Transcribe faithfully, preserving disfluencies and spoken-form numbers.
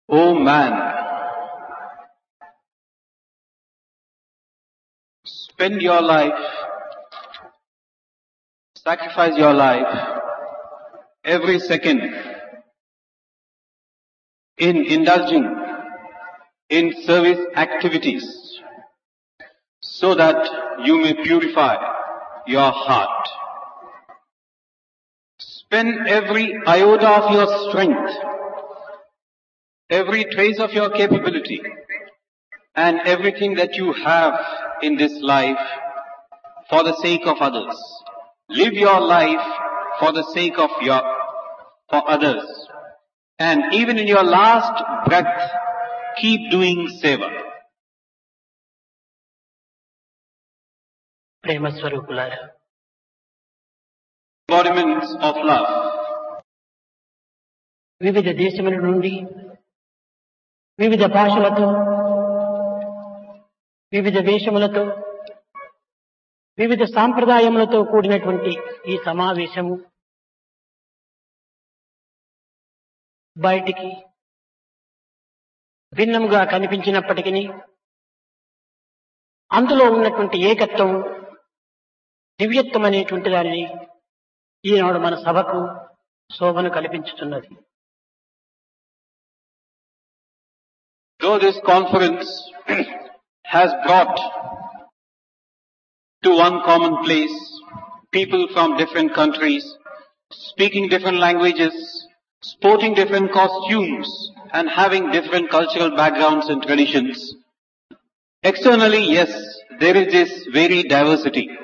O man, spend your life, sacrifice your life every second in indulging in service activities so that you may purify your heart. Spend every iota of your strength, every trace of your capability, and everything that you have in this life for the sake of others. Live your life for the sake of your, for others. And even in your last breath, keep doing seva. ప్రేమ స్వరూపులారా, Embodiments of love. వివిధ దేశముల నుండి వివిధ భాషలతో వివిధ వేషములతో వివిధ సాంప్రదాయములతో కూడినటువంటి ఈ సమావేశము బయటికి భిన్నముగా కనిపించినప్పటికీ అందులో ఉన్నటువంటి ఏకత్వం, దివ్యత్వం అనేటువంటి దానిని ఈనాడు మన సభకు శోభను కల్పించుతున్నది. Though this conference has brought to one common place people from different countries, speaking different languages, sporting different costumes, and having different cultural backgrounds and traditions, externally, yes, there is this very diversity.